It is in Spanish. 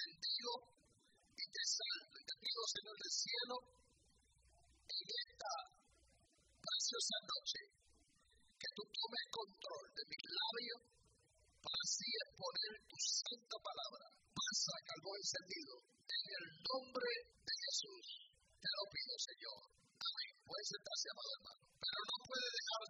bendigo y te salvo. Y te pido, Señor del cielo, en esta preciosa noche, que tú tomes control de mis labios para así exponer tu santa palabra. Pasa, carbón encendido, en el nombre de Jesús. Te lo pido, Señor. Amén. Puede sentarse, amado hermano. Pero no puede dejar